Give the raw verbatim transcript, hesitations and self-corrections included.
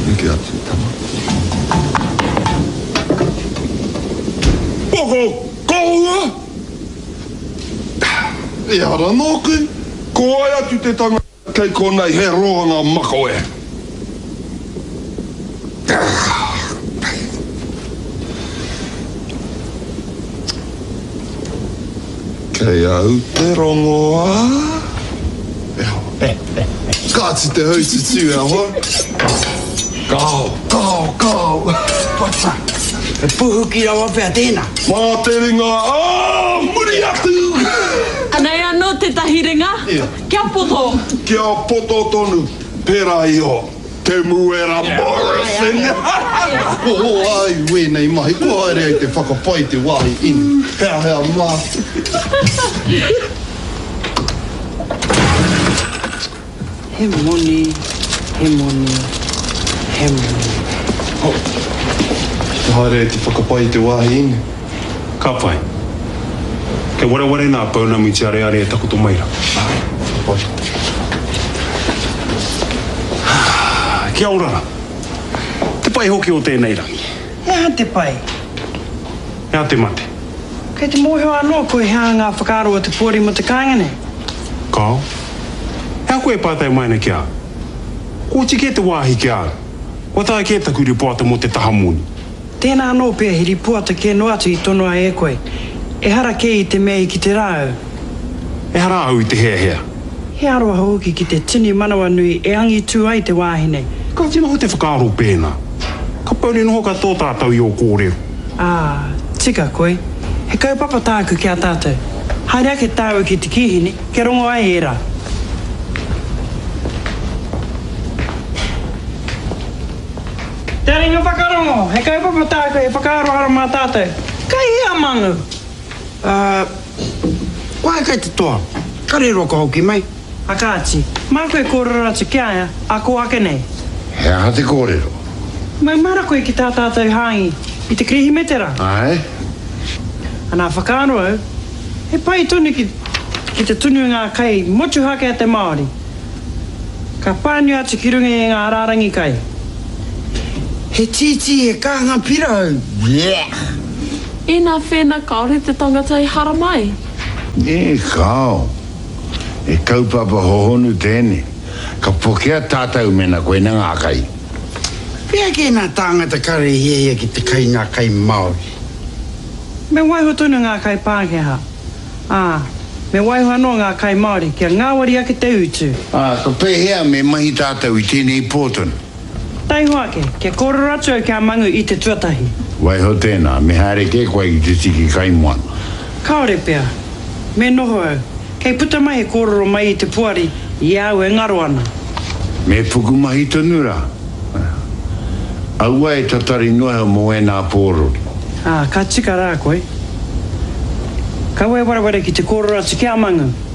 Mikä atu tämä? Poko koua? Ihana noki. Ko ajat te tanga kai kona i he roanga makoe. Kei au te rongoa. Katsi te höysit syö, hoa? Kau, kau, kau. Papa, puhuki awa pea tēnā. Mä ajattelin ngā, aah, muri atu! Anei anō te tahiringa? Kia poto? Kia poto tonu, pera iho, te muera Morrison. Oh, ai, wēnei mahi, ko haere ai te whakapai te wahi in. Hea, hea, mā. He moni, he moni, he moni. Oh, te haere ai te whakapai te wahi in. Ka pai. Ke ware ware nā pauna mi te are are e takuto maira. Pai. Kia ora. Te pai hoki o tēnei rangi. Hea te pai. Hea te mate. Kei te mōhio anō koe hea ngā whakaro o te pōri mo te kāngane. Kao. Hea koe pātai maina kia. Ko tike te wāhi kia. Ko tā kia taku ripoata mo te taha muni. Tēnā anō pia hi ripoata ke no atu i tono a e koe. E hara ke i te mea i ki te rāu. E hara au i te hea hea. He aroa hoki ki te tini manawa nui e angi tū ai te wāhine. Ka tina ho te whakaaro pēnā. Ka pauri noho ka tō tātou i o kōrero. Ah, tika koe. He kaupapa tāku ki a tātou. Haere ake tāu ki te kihini, ke rongo ai e rā. Te ringa whakarongo, he kaupapa tāku e whakaaro hara mā tātou. Kai hea mangu? Uh, Wai kai te toa? Kare roka hoki mai? Akāti, mā koe kōrero atu kia ea, a ko ake nei. Hea te kōrero. Mai mara koe ki tā tātou hāngi, i te krihi metera. Ai? Anā whakaaro au, he pai tonu ki, ki te tunu ngā kai motu hake a te Māori. Ka pāniu atu ki runga e ngā rārangi kai. He titi he kānga pira au. Yeah. E nā whena kaore te tangata i hara mai? E kao. E kaupapa hohonu tēne. Ka pokea tātou mena koe na ngā kai. Pea ke nā tāngata kare hea ki te kai ngā kai Māori. Me waiho tonu ngā kai Pākehā. Ah, me waiho anō ngā kai Māori kia ngāwari ake te utu. Ah, ka pēhea me mahi tātou i tēnei pōtonu. Tai hoake, kia kōrero atu au kia mangu i te tuatahi. Waiho tēnā, me haere ke koe i te tiki kai moana. Kaore pea, me noho au, kei puta mai he kōrero mai i te puari, i au e ngaro ana. Me puku mahi tonura. Aua e tatari noa mo e nā pōrori. Ah, ka tika rā koe. Ka wai warawara ki te kōrero atu kia mangu.